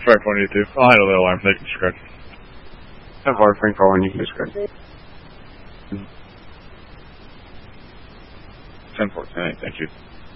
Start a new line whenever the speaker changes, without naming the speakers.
Back 22. I'll handle the alarm. Thank you, Scratch.
Have Warframe for when you can Scratch.
10-14, thank you.